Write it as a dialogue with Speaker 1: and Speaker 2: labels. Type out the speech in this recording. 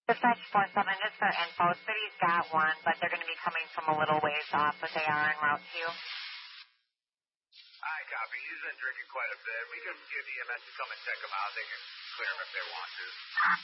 Speaker 1: Dispatch 47, just for info, City's got one, but they're going to be coming from a little ways off, but they are en route to you.
Speaker 2: I copy. He's been drinking quite a bit. We can get EMS to come and check him out. They can clear him if they want to.